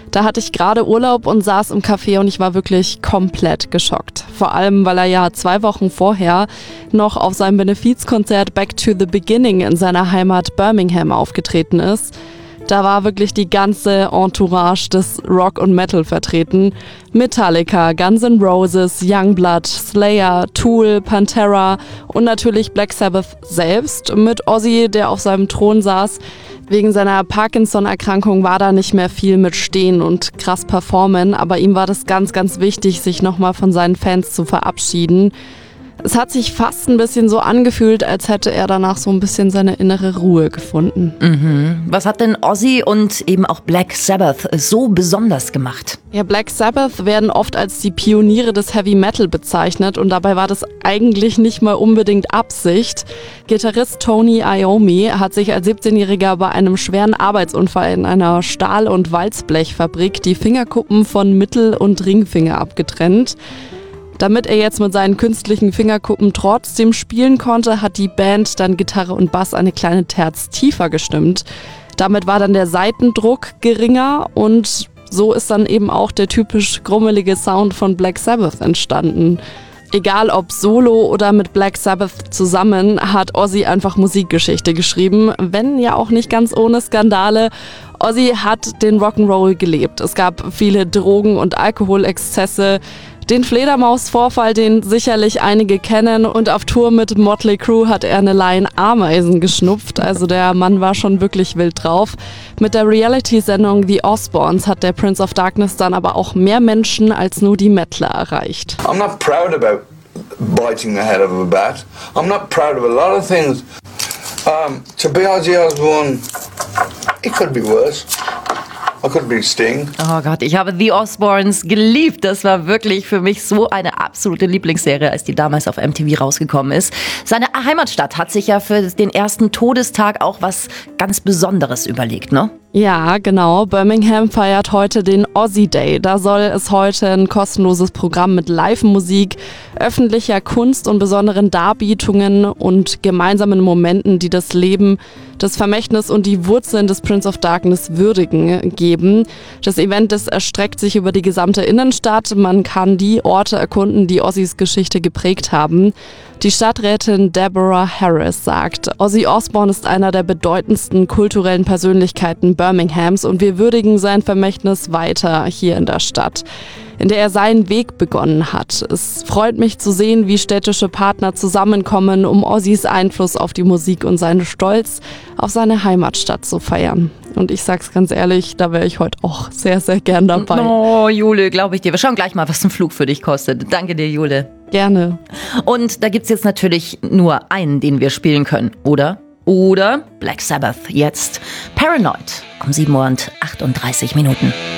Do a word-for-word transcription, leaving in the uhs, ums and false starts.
Da hatte ich gerade Urlaub und saß im Café und ich war wirklich komplett geschockt. Vor allem, weil er ja zwei Wochen vorher noch auf seinem Benefizkonzert Back to the Beginning in seiner Heimat Birmingham aufgetreten ist. Da war wirklich die ganze Entourage des Rock und Metal vertreten. Metallica, Guns N' Roses, Youngblood, Slayer, Tool, Pantera und natürlich Black Sabbath selbst mit Ozzy, der auf seinem Thron saß. Wegen seiner Parkinson-Erkrankung war da nicht mehr viel mit Stehen und krass performen, aber ihm war das ganz, ganz wichtig, sich nochmal von seinen Fans zu verabschieden. Es hat sich fast ein bisschen so angefühlt, als hätte er danach so ein bisschen seine innere Ruhe gefunden. Mhm. Was hat denn Ozzy und eben auch Black Sabbath so besonders gemacht? Ja, Black Sabbath werden oft als die Pioniere des Heavy Metal bezeichnet und dabei war das eigentlich nicht mal unbedingt Absicht. Gitarrist Tony Iommi hat sich als siebzehnjähriger bei einem schweren Arbeitsunfall in einer Stahl- und Walzblechfabrik die Fingerkuppen von Mittel- und Ringfinger abgetrennt. Damit er jetzt mit seinen künstlichen Fingerkuppen trotzdem spielen konnte, hat die Band dann Gitarre und Bass eine kleine Terz tiefer gestimmt. Damit war dann der Saitendruck geringer und so ist dann eben auch der typisch grummelige Sound von Black Sabbath entstanden. Egal ob solo oder mit Black Sabbath zusammen, hat Ozzy einfach Musikgeschichte geschrieben, wenn ja auch nicht ganz ohne Skandale. Ozzy hat den Rock'n'Roll gelebt. Es gab viele Drogen- und Alkoholexzesse, den Fledermausvorfall, den sicherlich einige kennen, und auf Tour mit Motley Crue hat er eine Line Ameisen geschnupft, also der Mann war schon wirklich wild drauf. Mit der Reality-Sendung The Osbournes hat der Prince of Darkness dann aber auch mehr Menschen als nur die Mettler erreicht. I'm not proud about biting the head of a bat. I'm not proud of a lot of things. Um, to be Ozzy Osbourne, it could be worse. I could be Sting. Oh Gott, ich habe The Osbournes geliebt. Das war wirklich für mich so eine absolute Lieblingsserie, als die damals auf M T V rausgekommen ist. Seine Heimatstadt hat sich ja für den ersten Todestag auch was ganz Besonderes überlegt, ne? Ja, genau. Birmingham feiert heute den Ozzy Day. Da soll es heute ein kostenloses Programm mit Live-Musik, öffentlicher Kunst und besonderen Darbietungen und gemeinsamen Momenten, die das Leben, das Vermächtnis und die Wurzeln des Prince of Darkness würdigen, geben. Das Event, das erstreckt sich über die gesamte Innenstadt. Man kann die Orte erkunden, die Ozzys Geschichte geprägt haben. Die Stadträtin Deborah Harris sagt, Ozzy Osbourne ist einer der bedeutendsten kulturellen Persönlichkeiten Birminghams und wir würdigen sein Vermächtnis weiter hier in der Stadt, in der er seinen Weg begonnen hat. Es freut mich zu sehen, wie städtische Partner zusammenkommen, um Ozzys Einfluss auf die Musik und seinen Stolz auf seine Heimatstadt zu feiern. Und ich sag's ganz ehrlich, da wäre ich heute auch sehr, sehr gern dabei. Oh, Jule, glaube ich dir. Wir schauen gleich mal, was ein Flug für dich kostet. Danke dir, Jule. Gerne. Und da gibt's jetzt natürlich nur einen, den wir spielen können, oder? Oder Black Sabbath jetzt. Paranoid um sieben Uhr und achtunddreißig Minuten.